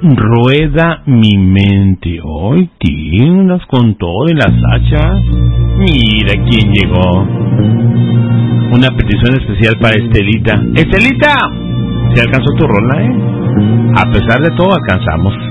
Rueda mi mente. Hoy tienes con todo y las hachas. Mira quién llegó. Una petición especial para Estelita. ¡Estelita! ¿Se alcanzó tu rola, A pesar de todo alcanzamos.